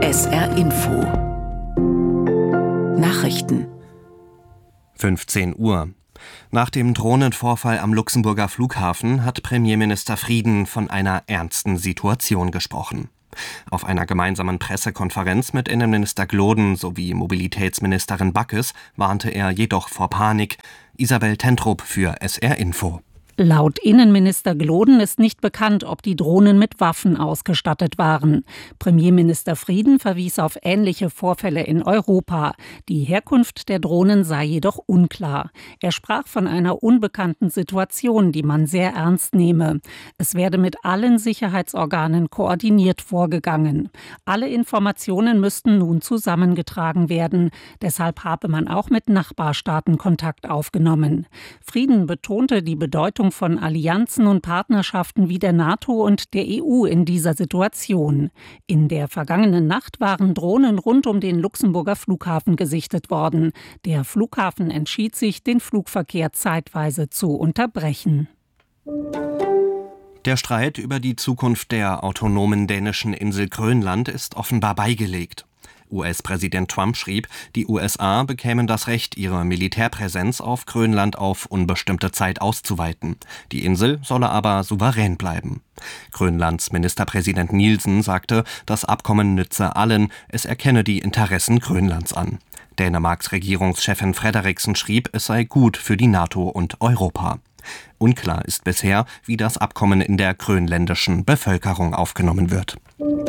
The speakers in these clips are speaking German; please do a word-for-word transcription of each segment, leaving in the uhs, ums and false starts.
S R Info Nachrichten fünfzehn Uhr. Nach dem Drohnenvorfall am Luxemburger Flughafen hat Premierminister Frieden von einer ernsten Situation gesprochen. Auf einer gemeinsamen Pressekonferenz mit Innenminister Gloden sowie Mobilitätsministerin Backes warnte er jedoch vor Panik. Isabel Tentrup für S R Info. Laut Innenminister Gloden ist nicht bekannt, ob die Drohnen mit Waffen ausgestattet waren. Premierminister Frieden verwies auf ähnliche Vorfälle in Europa. Die Herkunft der Drohnen sei jedoch unklar. Er sprach von einer unbekannten Situation, die man sehr ernst nehme. Es werde mit allen Sicherheitsorganen koordiniert vorgegangen. Alle Informationen müssten nun zusammengetragen werden. Deshalb habe man auch mit Nachbarstaaten Kontakt aufgenommen. Frieden betonte die Bedeutung von Allianzen und Partnerschaften wie der NATO und der E U in dieser Situation. In der vergangenen Nacht waren Drohnen rund um den Luxemburger Flughafen gesichtet worden. Der Flughafen entschied sich, den Flugverkehr zeitweise zu unterbrechen. Der Streit über die Zukunft der autonomen dänischen Insel Grönland ist offenbar beigelegt. U S-Präsident Trump schrieb, die U S A bekämen das Recht, ihre Militärpräsenz auf Grönland auf unbestimmte Zeit auszuweiten. Die Insel solle aber souverän bleiben. Grönlands Ministerpräsident Nielsen sagte, das Abkommen nütze allen, es erkenne die Interessen Grönlands an. Dänemarks Regierungschefin Frederiksen schrieb, es sei gut für die NATO und Europa. Unklar ist bisher, wie das Abkommen in der grönländischen Bevölkerung aufgenommen wird.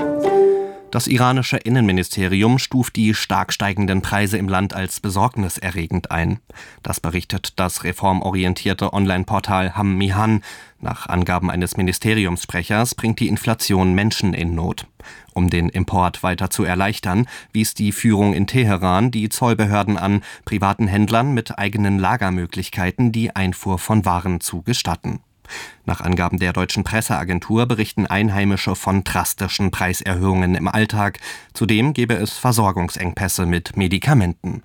Das iranische Innenministerium stuft die stark steigenden Preise im Land als besorgniserregend ein. Das berichtet das reformorientierte Online-Portal Ham-Mihan. Nach Angaben eines Ministeriumssprechers bringt die Inflation Menschen in Not. Um den Import weiter zu erleichtern, wies die Führung in Teheran die Zollbehörden an, privaten Händlern mit eigenen Lagermöglichkeiten die Einfuhr von Waren zu gestatten. Nach Angaben der deutschen Presseagentur berichten Einheimische von drastischen Preiserhöhungen im Alltag. Zudem gebe es Versorgungsengpässe mit Medikamenten.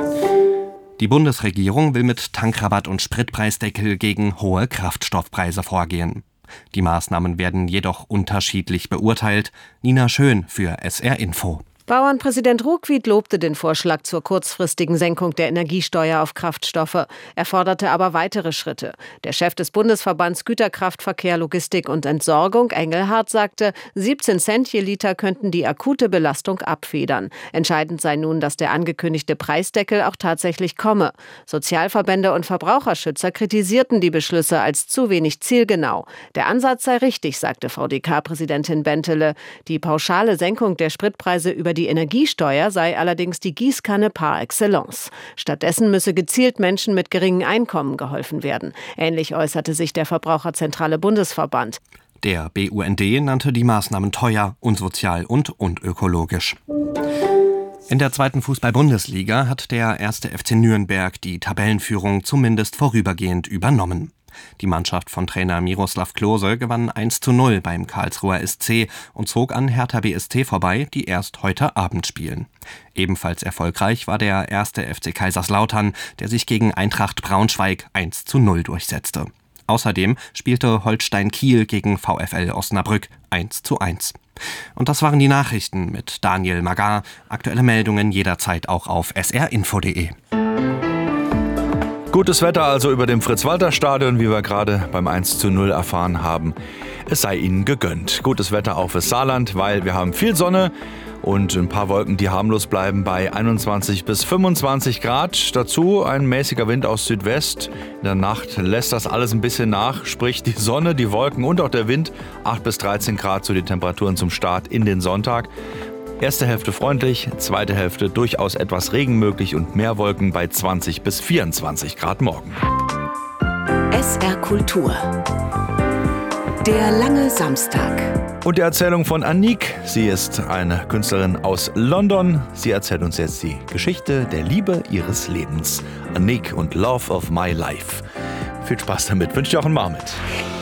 Die Bundesregierung will mit Tankrabatt und Spritpreisdeckel gegen hohe Kraftstoffpreise vorgehen. Die Maßnahmen werden jedoch unterschiedlich beurteilt. Nina Schön für S R Info. Bauernpräsident Ruckwied lobte den Vorschlag zur kurzfristigen Senkung der Energiesteuer auf Kraftstoffe. Er forderte aber weitere Schritte. Der Chef des Bundesverbands Güterkraftverkehr, Logistik und Entsorgung, Engelhardt, sagte, siebzehn Cent je Liter könnten die akute Belastung abfedern. Entscheidend sei nun, dass der angekündigte Preisdeckel auch tatsächlich komme. Sozialverbände und Verbraucherschützer kritisierten die Beschlüsse als zu wenig zielgenau. Der Ansatz sei richtig, sagte V D K-Präsidentin Bentele. Die pauschale Senkung der Spritpreise über die Energiesteuer sei allerdings die Gießkanne par excellence. Stattdessen müsse gezielt Menschen mit geringen Einkommen geholfen werden. Ähnlich äußerte sich der Verbraucherzentrale Bundesverband. Der B U N D nannte die Maßnahmen teuer, unsozial und unökologisch. In der zweiten Fußball-Bundesliga hat der erste F C Nürnberg die Tabellenführung zumindest vorübergehend übernommen. Die Mannschaft von Trainer Miroslav Klose gewann eins zu null beim Karlsruher S C und zog an Hertha B S C vorbei, die erst heute Abend spielen. Ebenfalls erfolgreich war der erste F C Kaiserslautern, der sich gegen Eintracht Braunschweig eins zu null durchsetzte. Außerdem spielte Holstein Kiel gegen VfL Osnabrück eins zu eins. Und das waren die Nachrichten mit Daniel Magar. Aktuelle Meldungen jederzeit auch auf s r info punkt d e. Gutes Wetter also über dem Fritz-Walter-Stadion, wie wir gerade beim eins zu null erfahren haben. Es sei Ihnen gegönnt. Gutes Wetter auch fürs Saarland, weil wir haben viel Sonne und ein paar Wolken, die harmlos bleiben bei einundzwanzig bis fünfundzwanzig Grad. Dazu ein mäßiger Wind aus Südwest. In der Nacht lässt das alles ein bisschen nach, sprich die Sonne, die Wolken und auch der Wind. acht bis dreizehn Grad zu den Temperaturen zum Start in den Sonntag. Erste Hälfte freundlich, zweite Hälfte durchaus etwas Regen möglich und mehr Wolken bei zwanzig bis vierundzwanzig Grad morgen. S R Kultur. Der lange Samstag. Und die Erzählung von Anique. Sie ist eine Künstlerin aus London. Sie erzählt uns jetzt die Geschichte der Liebe ihres Lebens. Anique und Love of My Life. Viel Spaß damit, wünscht Jochen Marmit.